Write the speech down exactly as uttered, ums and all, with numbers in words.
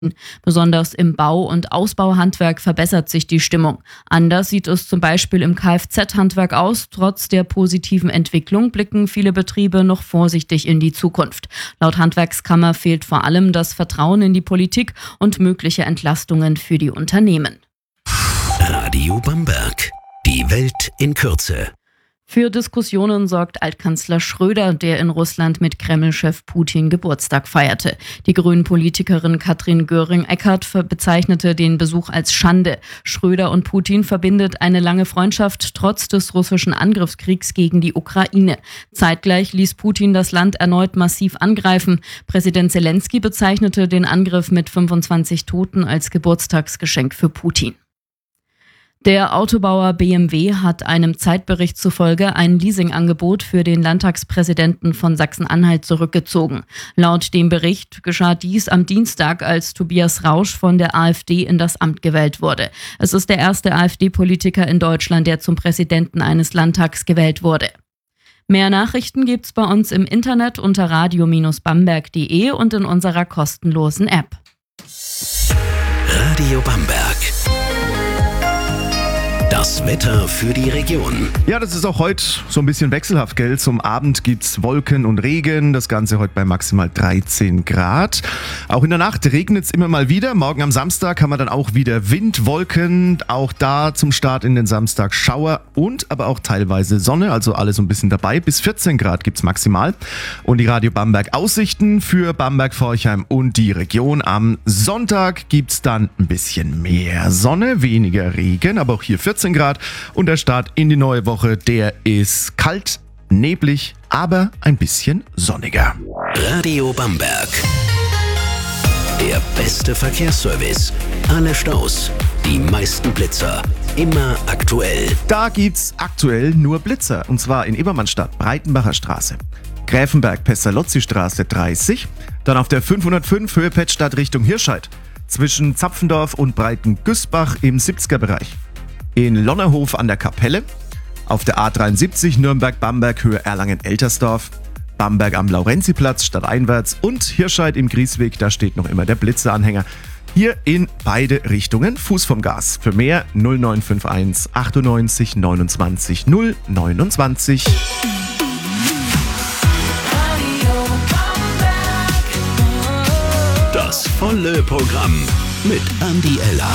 Besonders im Bau- und Ausbauhandwerk verbessert sich die Stimmung. Anders sieht es zum Beispiel im Kfz-Handwerk aus. Trotz der positiven Entwicklung blicken viele Betriebe noch vorsichtig in die Zukunft. Laut Handwerkskammer fehlt vor allem das Vertrauen in die Politik und mögliche Entlastungen für die Unternehmen. Radio Bamberg. Die Welt in Kürze. Für Diskussionen sorgt Altkanzler Schröder, der in Russland mit Kreml-Chef Putin Geburtstag feierte. Die Grünen-Politikerin Katrin Göring-Eckardt bezeichnete den Besuch als Schande. Schröder und Putin verbindet eine lange Freundschaft trotz des russischen Angriffskriegs gegen die Ukraine. Zeitgleich ließ Putin das Land erneut massiv angreifen. Präsident Zelensky bezeichnete den Angriff mit fünfundzwanzig Toten als Geburtstagsgeschenk für Putin. Der Autobauer B M W hat einem Zeitbericht zufolge ein Leasingangebot für den Landtagspräsidenten von Sachsen-Anhalt zurückgezogen. Laut dem Bericht geschah dies am Dienstag, als Tobias Rausch von der AfD in das Amt gewählt wurde. Es ist der erste AfD-Politiker in Deutschland, der zum Präsidenten eines Landtags gewählt wurde. Mehr Nachrichten gibt's bei uns im Internet unter radio Bindestrich bamberg punkt de und in unserer kostenlosen App. Radio Bamberg. Das Wetter für die Region. Ja, das ist auch heute so ein bisschen wechselhaft, gell? Zum Abend gibt's Wolken und Regen. Das Ganze heute bei maximal dreizehn Grad. Auch in der Nacht regnet es immer mal wieder. Morgen am Samstag haben wir dann auch wieder Wind, Wolken. Auch da zum Start in den Samstag Schauer und aber auch teilweise Sonne. Also alles so ein bisschen dabei. Bis vierzehn Grad gibt's maximal. Und die Radio Bamberg Aussichten für Bamberg, Forchheim und die Region. Am Sonntag gibt's dann ein bisschen mehr Sonne, weniger Regen, aber auch hier vierzehn Grad und der Start in die neue Woche, der ist kalt, neblig, aber ein bisschen sonniger. Radio Bamberg. Der beste Verkehrsservice. Alle Staus, die meisten Blitzer, immer aktuell. Da gibt's aktuell nur Blitzer und zwar in Ebermannstadt, Breitenbacher Straße, Gräfenberg, Pestalozzi-Straße dreißig, dann auf der fünfhundertfünf Höhe Pettstadt Richtung Hirscheid, zwischen Zapfendorf und Breitengüßbach im siebziger Bereich. In Lonnerhof an der Kapelle, auf der A dreiundsiebzig Nürnberg-Bamberg Höhe Erlangen-Eltersdorf, Bamberg am Laurenziplatz stadteinwärts und Hirscheid im Griesweg, da steht noch immer der Blitzeranhänger. Hier in beide Richtungen Fuß vom Gas. Für mehr null neun fünf eins achtundneunzig neunundzwanzig null neunundzwanzig. Das volle Programm mit Andi Eller.